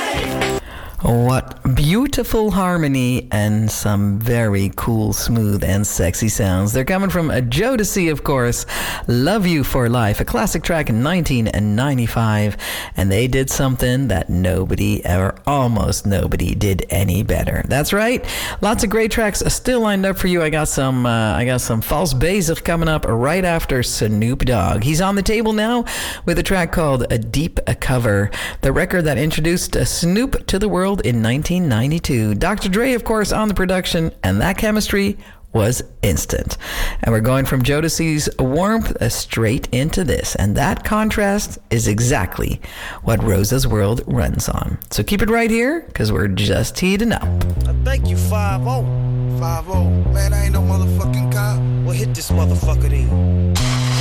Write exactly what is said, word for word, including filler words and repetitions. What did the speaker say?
What beautiful harmony and some very cool, smooth, and sexy sounds. They're coming from Jodeci, of course. Love You for Life, a classic track in nineteen ninety-five. And they did something that nobody, or almost nobody, did any better. That's right. Lots of great tracks still lined up for you. I got some, uh, I got some False Basic coming up right after Snoop Dogg. He's on the table now with a track called A Deep Cover, the record that introduced Snoop to the world in nineteen ninety-two. Doctor Dre, of course, on the production, and that chemistry was instant. And we're going from Jodeci's warmth straight into this, and that contrast is exactly what Rosa's World runs on. So keep it right here, because we're just heating up. I thank you, five oh. five oh. Man, I ain't no motherfucking cop. Well, hit this motherfucker then.